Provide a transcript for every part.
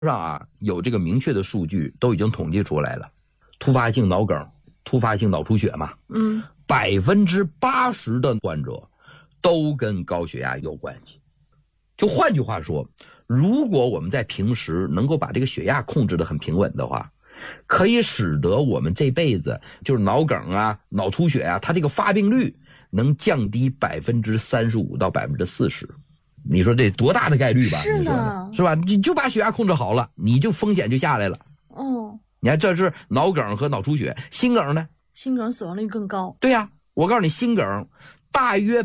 上啊有这个明确的数据都已经统计出来了，突发性脑梗、突发性脑出血嘛，80%的患者都跟高血压有关系。就换句话说，如果我们在平时能够把这个血压控制得很平稳的话，可以使得我们这辈子就是脑梗啊、脑出血啊，它这个发病率能降低35%到40%。你说这多大的概率吧？ 是的， 是吧？你就把血压控制好了，你就风险就下来了。你看这是脑梗和脑出血，心梗呢？ 心梗死亡率更高。 对呀，我告诉你，心梗大约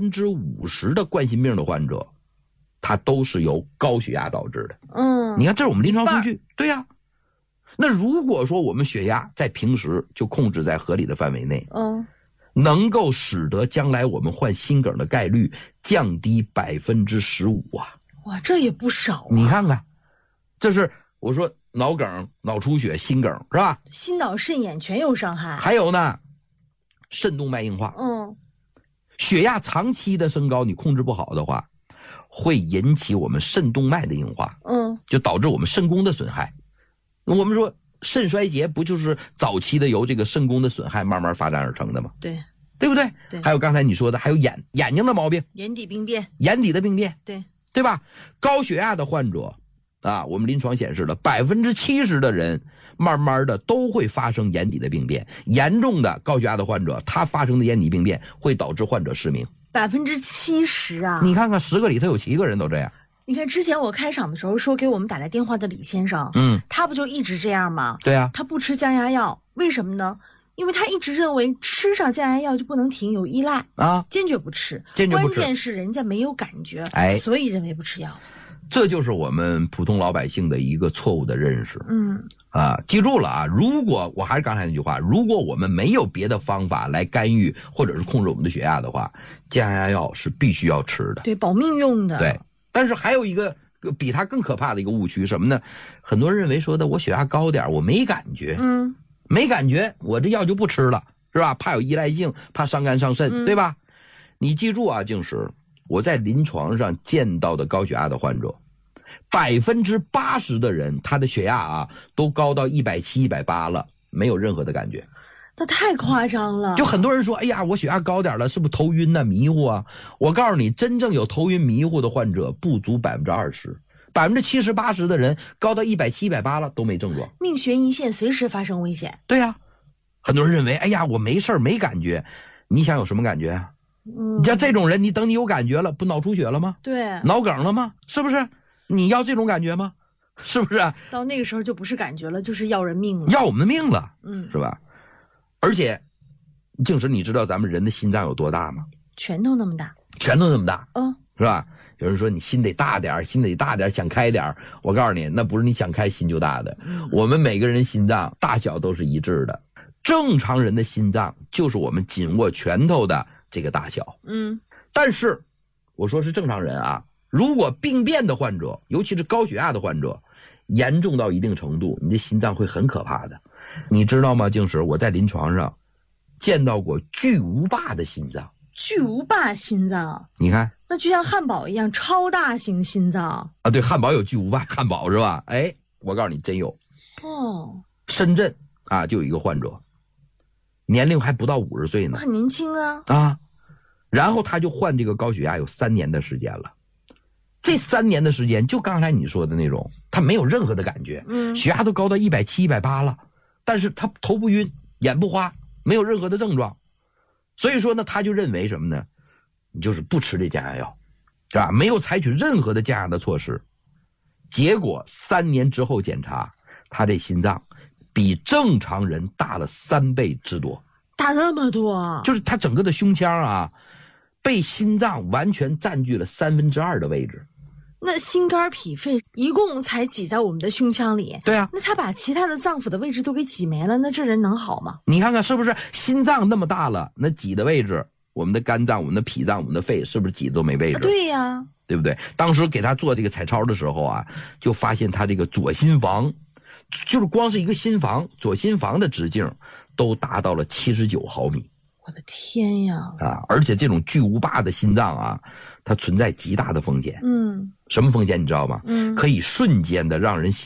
50%的冠心病的患者，它都是由高血压导致的。你看这是我们临床数据。对呀。那如果说我们血压在平时就控制在合理的范围内，能够使得将来我们患心梗的概率降低15%啊！ 哇，这也不少啊！ 你看看，这是我说脑梗、脑出血、心梗是吧？ 心脑肾眼全有伤害。 还有呢，肾动脉硬化。血压长期的升高，你控制不好的话，会引起我们肾动脉的硬化。就导致我们肾功的损害。我们说肾衰竭不就是早期的由这个肾功的损害慢慢发展而成的吗？对不对？ 对。 还有刚才你说的，还有眼睛的毛病， 眼底病变， 眼底的病变， 对吧？高血压的患者啊，我们临床显示了70%的人慢慢的都会发生眼底的病变，严重的高血压的患者，他发生的眼底病变会导致患者失明。 70%啊！ 你看看10个里头有7个人都这样。 你看之前我开场的时候说给我们打来电话的李先生，他不就一直这样吗？ 对啊， 他不吃降压药，为什么呢？因为他一直认为吃上降压药就不能停，有依赖啊，坚决不吃。关键是人家没有感觉，所以认为不吃药。 这就是我们普通老百姓的一个错误的认识。记住了啊！如果我还是刚才那句话，如果我们没有别的方法来干预或者是控制我们的血压的话，降压药是必须要吃的。 对，保命用的。 对。但是还有一个比它更可怕的一个误区什么呢？很多人认为说的我血压高点我没感觉，没感觉我这药就不吃了，是吧？怕有依赖性，怕伤肝伤肾，对吧？你记住啊，静石，我在临床上见到的高血压的患者，80%的人他的血压啊都高到170、180了，没有任何的感觉。 那太夸张了。 就很多人说，哎呀，我血压高点了，是不是头晕啊、迷糊啊？我告诉你，真正有头晕迷糊的患者不足20%，70%、80%的人高到170、180了都没症状， 命悬一线，随时发生危险。 对呀，很多人认为，哎呀，我没事没感觉，你想有什么感觉啊？你像这种人，你等你有感觉了，不脑出血了吗？ 对， 脑梗了吗？是不是？你要这种感觉吗？是不是？ 到那个时候就不是感觉了，就是要人命了， 要我们的命了，是吧？而且，静石，你知道咱们人的心脏有多大吗？ 拳头那么大， 是吧？有人说你心得大点，想开点。我告诉你，那不是你想开心就大的。我们每个人心脏大小都是一致的，正常人的心脏就是我们紧握拳头的这个大小。但是我说是正常人啊，如果病变的患者，尤其是高血压的患者，严重到一定程度，你的心脏会很可怕的。你知道吗，静石，我在临床上见到过巨无霸的心脏。 巨无霸心脏， 你看， 那就像汉堡一样超大型心脏啊！对，汉堡有巨无霸汉堡是吧？哎，我告诉你，真有。深圳啊，就有一个患者，年龄还不到50岁呢， 很年轻啊。 然后他就患这个高血压有3年的时间了。这3年的时间，就刚才你说的那种，他没有任何的感觉，血压都高到170、180了。但是他头不晕，眼不花，没有任何的症状，所以说呢，他就认为什么呢？你就是不吃这降压药，是吧？没有采取任何的降压的措施，结果3年之后检查，他这心脏比正常人大了3倍之多， 大那么多， 就是他整个的胸腔啊，被心脏完全占据了2/3的位置。 那心肝脾肺一共才挤在我们的胸腔里， 对啊， 那他把其他的脏腑的位置都给挤没了，那这人能好吗？ 你看看是不是心脏那么大了，那挤的位置，我们的肝脏、我们的脾脏、我们的肺，是不是挤的都没位置？ 对呀， 对不对？当时给他做这个彩超的时候啊，就发现他这个左心房，就是光是一个心房，左心房的直径都达到了79毫米。 我的天呀！ 而且这种巨无霸的心脏啊， 它存在极大的风险。什么风险你知道吗？可以瞬间的让人